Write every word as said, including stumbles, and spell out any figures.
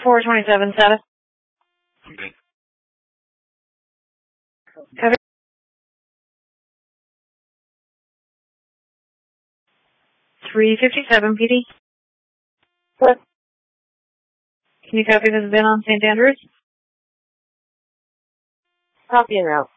four twenty-seven status. Okay. Copy. three fifty-seven P D. What? Can you copy this has been on Saint Andrews? Copy and route.